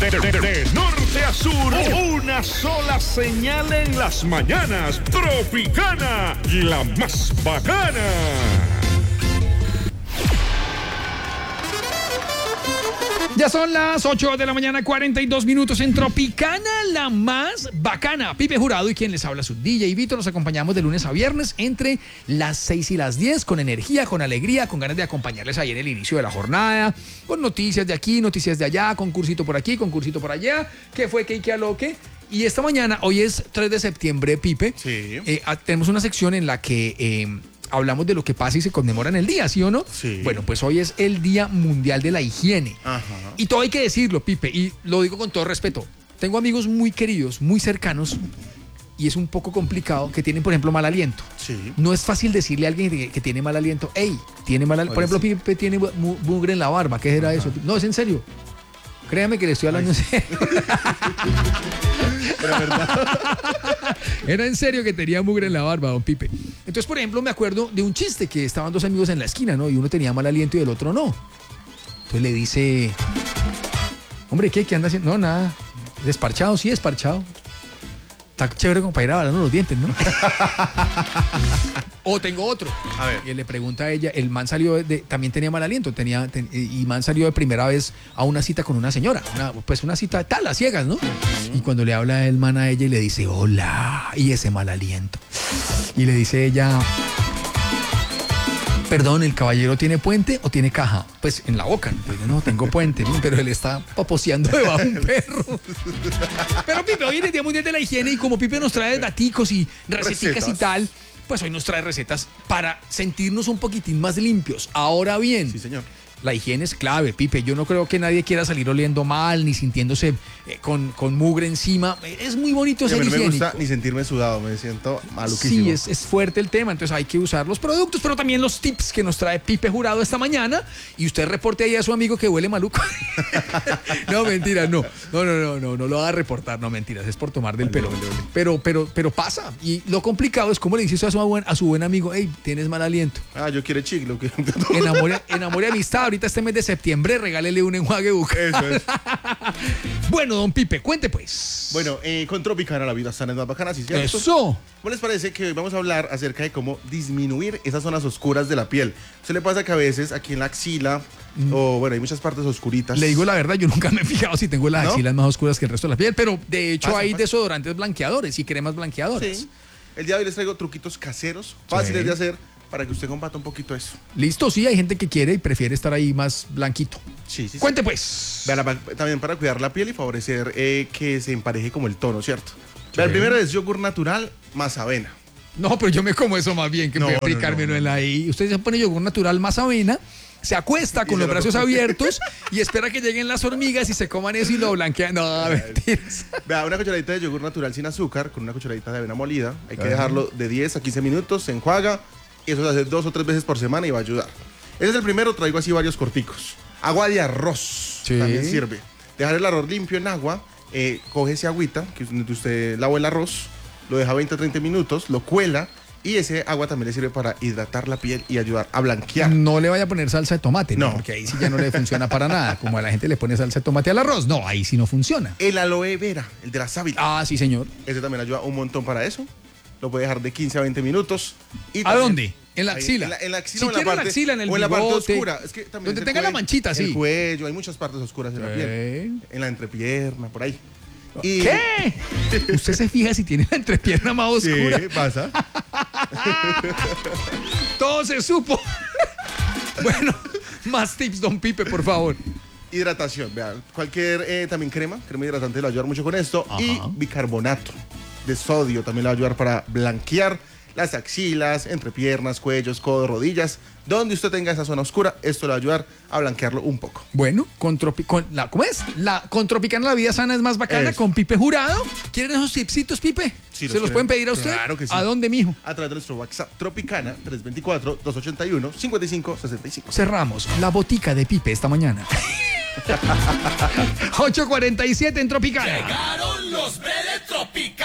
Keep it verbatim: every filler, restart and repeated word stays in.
De, de- de- de norte a sur, una sola señal en las mañanas. Tropicana, la más bacana. Ya son las ocho de la mañana, cuarenta y dos minutos en Tropicana, la más bacana. Pipe Jurado y quien les habla, su D J Vito. Nos acompañamos de lunes a viernes entre las seis y las diez con energía, con alegría, con ganas de acompañarles ahí en el inicio de la jornada, con noticias de aquí, noticias de allá, concursito por aquí, concursito por allá. ¿Qué fue? ¿Qué y qué a lo que? Y esta mañana, hoy es tres de septiembre, Pipe. Sí. Eh, ah, tenemos una sección en la que... Eh, hablamos de lo que pasa y se conmemora en el día, ¿sí o no? Sí. Bueno, pues hoy es el Día Mundial de la Higiene. Ajá. Y todo hay que decirlo, Pipe, y lo digo con todo respeto. Tengo amigos muy queridos, muy cercanos, y es un poco complicado, que tienen, por ejemplo, mal aliento. Sí. No es fácil decirle a alguien que, que tiene mal aliento, hey, tiene mal aliento. Por Oye, ejemplo, sí. Pipe tiene mu- mugre en la barba, ¿qué era eso? No, es en serio. Créame que le estoy hablando en serio. Pero verdad. Era en serio que tenía mugre en la barba, don Pipe. Entonces, por ejemplo, me acuerdo de un chiste que estaban dos amigos en la esquina, ¿no? Y uno tenía mal aliento y el otro no. Entonces le dice, hombre, ¿qué? ¿Qué anda haciendo? No, nada. Desparchado, sí, desparchado. Está chévere como para ir a lavarnos los dientes, ¿no? O tengo otro. A ver. Y él le pregunta a ella, el man salió de, también tenía mal aliento, tenía, ten- y man salió de primera vez a una cita con una señora, una, pues una cita tal, a ciegas, ¿no? Y cuando le habla el man a ella y le dice, hola, y ese mal aliento. Y le dice ella, perdón, ¿el caballero tiene puente o tiene caja? Pues en la boca. Entonces, no, tengo puente, ¿no? Pero él está paposeando debajo de un perro. Pero Pipe, hoy es el Día Mundial de la Higiene y como Pipe nos trae daticos y receticas Recetas. y tal, pues hoy nos trae recetas para sentirnos un poquitín más limpios. Ahora bien, Sí, señor. la higiene es clave, Pipe. Yo no creo que nadie quiera salir oliendo mal ni sintiéndose eh, con, con mugre encima. Es muy bonito Y a ser mí no me higiénico. gusta ni sentirme sudado, me siento maluquísimo. Sí, es, es fuerte el tema, entonces hay que usar los productos, pero también los tips que nos trae Pipe Jurado esta mañana. Y usted reporte ahí a su amigo que huele maluco. No, mentira, no. No, no, no, no, no lo va a reportar, no, mentiras, es por tomar del pelo. Pero, pero, pero pasa. Y lo complicado es cómo le dice eso a su buen, a su buen amigo, hey, tienes mal aliento. Ah, yo quiero chiglo. Que... Enamore, enamore amistad, ahorita este mes de septiembre, regálele un enjuague buca. Eso es. Bueno, don Pipe, cuente pues. Bueno, eh, con Tropicana la vida sana es más bacana, ¿sí es cierto? Eso. ¿Cómo les parece que hoy vamos a hablar acerca de cómo disminuir esas zonas oscuras de la piel? ¿Se le pasa que a veces aquí en la axila, o bueno, hay muchas partes oscuritas? Le digo la verdad, yo nunca me he fijado si tengo las ¿No? axilas más oscuras que el resto de la piel, pero de hecho Pasa, hay pasa. desodorantes blanqueadores y cremas blanqueadoras. Sí. El día de hoy les traigo truquitos caseros, fáciles de hacer, para que usted combata un poquito eso. Listo, sí, hay gente que quiere y prefiere estar ahí más blanquito. Sí, sí, sí. Cuente pues. Vea, la- también para cuidar la piel y favorecer eh, que se empareje como el tono, ¿cierto? Vea, el primero es yogur natural más avena. No, pero yo me como eso más bien que No, no, no, aplicarme no, en la I. Usted se pone yogur natural más avena, se acuesta con Y los se lo brazos come. abiertos y espera que lleguen las hormigas y se coman eso y lo blanquean. No, mentiras. Vea, una cucharadita de yogur natural sin azúcar con una cucharadita de avena molida. Hay que Ajá. dejarlo de diez a quince minutos, se enjuaga y eso se hace dos o tres veces por semana y va a ayudar. Ese es el primero, traigo así varios corticos. Agua de arroz Sí. también sirve. Dejar el arroz limpio en agua, eh, coge ese agüita, que usted- usted lavó el arroz, lo deja veinte a treinta minutos, lo cuela y ese agua también le sirve para hidratar la piel y ayudar a blanquear. No le vaya a poner salsa de tomate, ¿no? No. Porque ahí sí ya no le funciona para nada. Como a la gente le pone salsa de tomate al arroz. No, ahí sí no funciona. El aloe vera, el de la sábila, Ah, sí, señor. ese también ayuda un montón para eso. Lo puede dejar de quince a veinte minutos. Y ¿A también- dónde? En la Ahí, axila. En la, en la axila Si o en la quiere en la parte, axila, en el o en la parte bigote, oscura. Es que también donde es el tenga la cuello, manchita, el sí. cuello, hay muchas partes oscuras en la piel. Eh. En la entrepierna, por ahí. Y- ¿Qué? Usted se fija si tiene la entrepierna más Sí, oscura. pasa. Todo se supo. Bueno, más tips, don Pipe, por favor. Hidratación, vean. Cualquier eh, también crema, crema hidratante le va a ayudar mucho con esto. Ajá. Y bicarbonato de sodio también le va a ayudar para blanquear las axilas, entrepiernas, cuellos, codos, rodillas. Donde usted tenga esa zona oscura, esto le va a ayudar a blanquearlo un poco. Bueno, con, tropi- con la, ¿cómo es? La, con Tropicana la vida sana es más bacana, Eso. con Pipe Jurado. ¿Quieren esos tipsitos, Pipe? Sí, ¿Se los los pueden quieren. pedir a usted? Claro que sí. ¿A dónde, mijo? A través de nuestro WhatsApp Tropicana tres dos cuatro, dos ocho uno, cinco cinco seis cinco. Cerramos la botica de Pipe esta mañana. ocho cuarenta y siete en Tropicana. Llegaron los Bele Tropical.